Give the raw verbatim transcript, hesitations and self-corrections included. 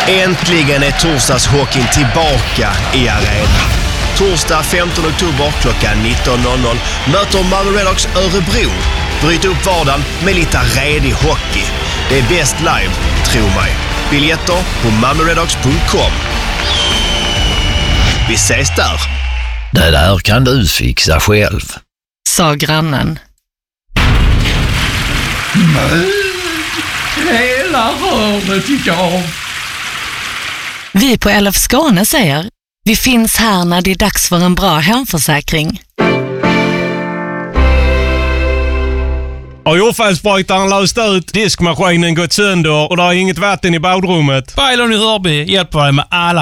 Äntligen är torsdagshockeyn tillbaka i arenan. Torsdag femtonde oktober klockan nitton noll noll möter Malmö Redhawks Örebro. Bryt upp vardagen med lite redig hockey. Det är bäst live, tro mig. Biljetter på malmö redhawks punkt com. Vi ses där. Det där kan du fixa själv, sa grannen. Men hela hörnet gick av. Vi på L F Skåne säger, vi finns här när det är dags för en bra hemförsäkring. Har jordfelsbrytaren löst ut, diskmaskinen gått sönder och det har inget vatten i badrummet? Pajlon i Hörby hjälper dig med alla